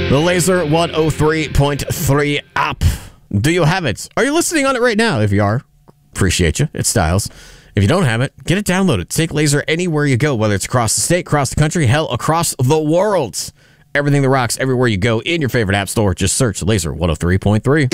The Laser 103.3 app. Do you have it? Are you listening on it right now? If you are, appreciate you. It's Styles. If you don't have it, get it downloaded. Take Laser anywhere you go, whether it's across the state, across the country, hell, across the world. Everything that rocks everywhere you go in your favorite app store. Just search Laser 103.3.